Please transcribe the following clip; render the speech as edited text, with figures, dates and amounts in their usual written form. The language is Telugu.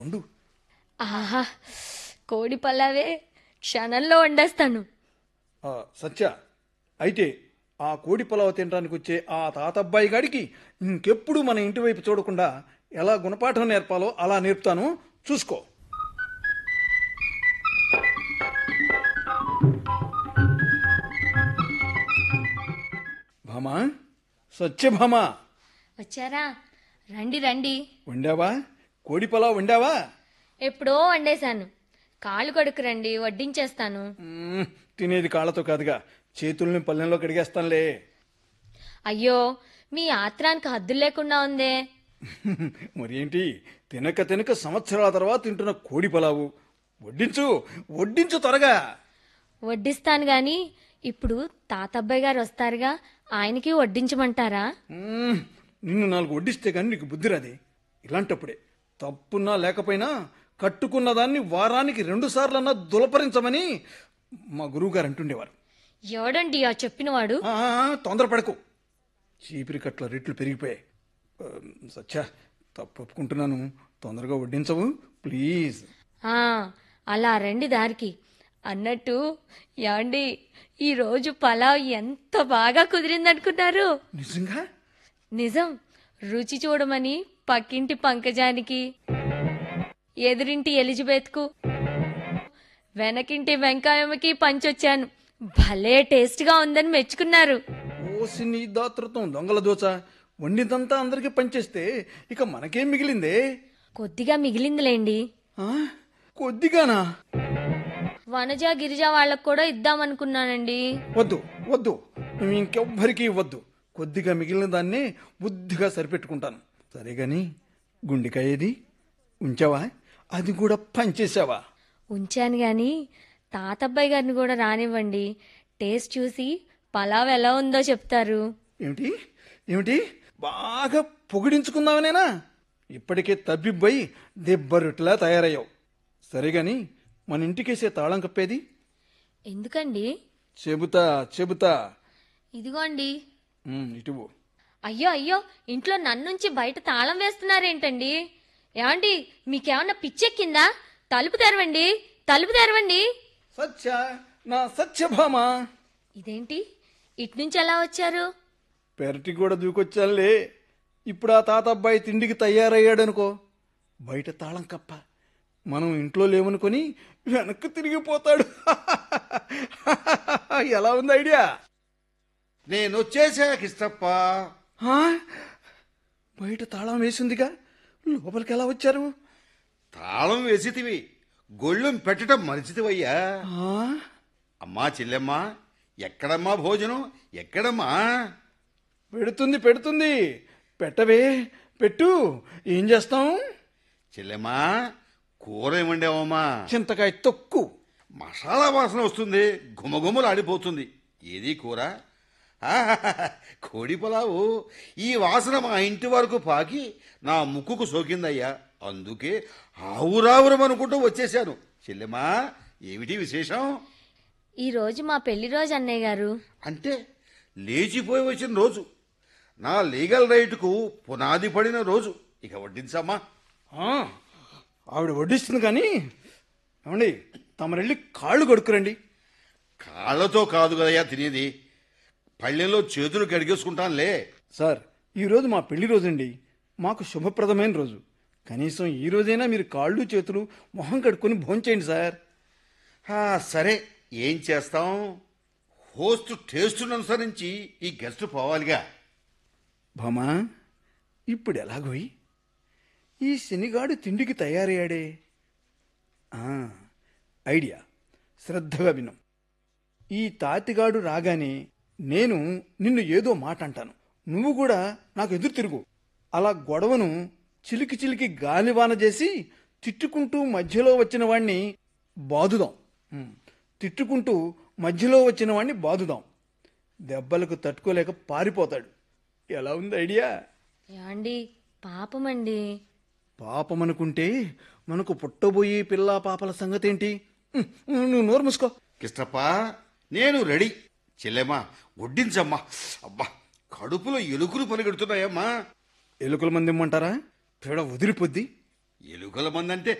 ఉండు. ఆహా, కోడి పలావే క్షణంలో వండేస్తాను. సత్య, అయితే ఆ కోడి పొలావ తినడానికి వచ్చే ఆ తాతబ్బాయి గాడికి ఇంకెప్పుడు మన ఇంటి వైపు చూడకుండా ఎలా గుణపాఠం నేర్పాలో అలా నేర్పుతాను, చూసుకో. భామా, సత్యభామా, వచ్చారా? రండి రండి. వండావా? కోడి పొలావ వండావా? ఎప్పుడో వండేశాను. కాళ్ళు కడుకు రండి, వడ్డించేస్తాను. తినేది కాళ్ళతో కాదుగా, చేతుల్ని పల్లెంలో కడిగేస్తానులే. అయ్యో, మీ ఆత్రానికి హద్దులు లేకుండా ఉందే. మరేంటి, తినక తినక సంవత్సరాల తర్వాత తింటున్న కోడి పొలావు. వడ్డించు, వడ్డించు త్వరగా. వడ్డిస్తాను గాని ఇప్పుడు తాతబ్బాయి గారు వస్తారుగా, ఆయనకి వడ్డించమంటారా? నిన్ను 4 వడ్డిస్తే గాని నీకు బుద్ధి రాదే. ఇలాంటప్పుడే తప్పున్నా లేకపోయినా కట్టుకున్న దాన్ని వారానికి 2 సార్లన్నా దులపరించమని మా గురువు గారు అంటుండేవారు. ఎవడండి ఆ చెప్పినవాడు? తొందరపడకు, చీపిరి కట్ల రేట్లు పెరిగిపోయాయి. సత్య, తప్పు ఒప్పుకుంటున్నాను, తొందరగా వడ్డించవు ప్లీజ్. ఆ, అలా రండి దారికి. అన్నట్టు యాండి, ఈరోజు పలావ్ ఎంత బాగా కుదిరిందనుకున్నారు? నిజంగా? నిజం. రుచి చూడమని పక్కింటి పంకజానికి, ఎదురింటి ఎలిజబెత్కు, వెనకింటి వెంకాయమ్మకి పంచొచ్చాను. భలే టేస్ట్గా ఉందని మెచ్చుకున్నారు. ఓసి నీ దాతృత్వం దొంగల దోచ. వండిందంతా అందరికీ పంచేస్తే ఇక మనకేం మిగిలిందే? కొద్దిగా మిగిలిందిలేండి. ఆ? కొద్దిగానా? వనజ గిరిజ వాళ్ళకు కూడా ఇద్దామనుకున్నానండి. వద్దు వద్దు, నువ్వు ఇంకెవ్వరికీ ఇవ్వద్దు. కొద్దిగా మిగిలిన దాన్నే బుద్ధిగా సరిపెట్టుకుంటాను. సరే గాని గుండెకాయ ఏది? ఉంచావా? అది కూడా పంచేసావా? ఉంచాను గాని తాతబ్బాయి గారిని కూడా రానివ్వండి. టేస్ట్ చూసి పలావ్ ఎలా ఉందో చెప్తారు. ఏమిటి ఏమిటి, బాగా పొగిడించుకుందామనేనా? ఇప్పటికే తబ్బిబ్బయి దెబ్బరొట్లా తయారయ్యావు. సరే గాని మన ఇంటికేసే తాళం కప్పేది? ఎందుకండి? చెబుతా చెబుతా. ఇదిగోండి. ఇటువు. అయ్యో అయ్యో, ఇంట్లో నన్నుంచి బయట తాళం వేస్తున్నారేంటండి? ఏమండి, మీకేమన్నా పిచ్చెక్కిందా? తలుపు తెరవండి, తలుపు తెరవండి. సత్య, నా సత్యభామ. ఇదేంటి, ఇట్నుంచి ఎలా వచ్చారు? పెరటి కూడా దూకొచ్చానులే. ఇప్పుడు ఆ తాత అబ్బాయి తిండికి తయారయ్యాడనుకో, బయట తాళం కప్ప, మనం ఇంట్లో లేవనుకొని వెనక్కి తిరిగిపోతాడు. ఎలా ఉంది ఐడియా? నేనొచ్చేసా కిష్టప్ప. బయట తాళం వేసిందిగా, లోపలికి ఎలా వచ్చారు? తాళం వేసితివి, గొళ్ళెం పెట్టడం మరిచితివయ్యా. అమ్మా చెల్లెమ్మా, ఎక్కడమ్మా భోజనం, ఎక్కడమ్మా? పెడుతుంది పెడుతుంది, పెట్టవే, పెట్టు. ఏం చేస్తాం? చెల్లెమ్మా, కూర ఏమండావమ్మా? చింతకాయ తొక్కు. మసాలా వాసన వస్తుంది, గుమగుమలు ఆడిపోతుంది. ఏది కూర? కోడి పొలావు. ఈ వాసన మా ఇంటి వరకు పాకి నా ముక్కుకు సోకిందయ్యా. అందుకే ఆవురావురం అనుకుంటూ వచ్చేశాను. చెల్లెమ్మా, ఏమిటి విశేషం? ఈరోజు మా పెళ్లి రోజు అన్నయ్య గారు. అంటే లేచిపోయి వచ్చిన రోజు, నా లీగల్ రైట్కు పునాది పడిన రోజు. ఇక వడ్డించమ్మా. ఆవిడ వడ్డిస్తుంది కానీ, ఏమండి, తమరెళ్ళి కాళ్ళు కడుక్కురండి. కాళ్ళతో కాదు కదయ్యా తినేది, పళ్ళెంలో చేతులు కడిగేసుకుంటానులే. సార్, ఈరోజు మా పెళ్లి రోజండి, మాకు శుభప్రదమైన రోజు. కనీసం ఈ రోజైనా మీరు కాళ్ళు చేతులు మొహం కడుక్కొని భోంచేయండి సార్. సరే, ఏం చేస్తాం? హోస్ట్ టేస్టును అనుసరించి ఈ గెస్ట్ పోవాలిగా. భామా, ఇప్పుడు ఎలాగోయి? ఈ శనిగాడు తిండికి తయారయ్యాడే. ఐడియా, శ్రద్ధగా విను. ఈ తాతిగాడు రాగానే నేను నిన్ను ఏదో మాట అంటాను, నువ్వు కూడా నాకు ఎదురు తిరుగు. అలా గొడవను చిలికి చిలికి గాలివాన చేసి తిట్టుకుంటూ మధ్యలో వచ్చిన వాణ్ణి బాదుదాం. తిట్టుకుంటూ మధ్యలో వచ్చిన వాణ్ణి బాదుదాం. దెబ్బలకు తట్టుకోలేక పారిపోతాడు. ఎలా ఉంది ఐడియా? యాండి, పాపమండి. పాపమనుకుంటే మనకు పుట్టబోయే పిల్లా పాపల సంగతేంటి? నువ్వు నోరు మూసుకో. కిష్టప్ప, నేను రెడీ. చెల్లెమ్మా, వడ్డించమ్మా. అబ్బా, కడుపులో ఎలుకలు పరిగెడుతున్నాయమ్మా. ఎలుకల మంది ఇమ్మంటారా? పేడ వదిలిపోద్ది. ఎలుకల మందంటే